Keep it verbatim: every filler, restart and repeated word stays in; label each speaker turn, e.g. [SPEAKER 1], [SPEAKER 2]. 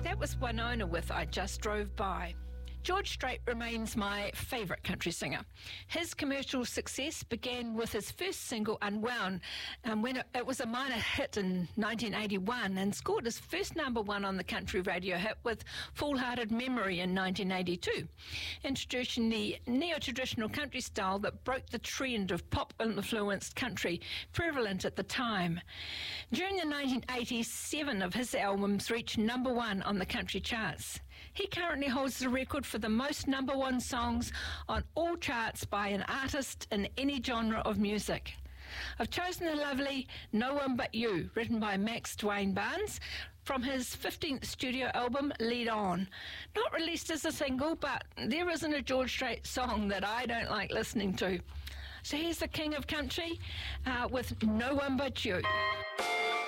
[SPEAKER 1] That was Winona with I Just Drove By. George Strait remains my favourite country singer. His commercial success began with his first single, Unwound, um, when it, it was a minor hit in nineteen eighty-one, and scored his first number one on the country radio hit with Full-Hearted Memory in nineteen eighty-two, introducing the neo-traditional country style that broke the trend of pop-influenced country prevalent at the time. During the nineteen eighties, seven of his albums reached number one on the country charts. He currently holds the record for the most number one songs on all charts by an artist in any genre of music. I've chosen the lovely No One But You, written by Max Dwayne Barnes, from his fifteenth studio album, Lead On. Not released as a single, but there isn't a George Strait song that I don't like listening to. So here's the King of Country uh, with No One But You.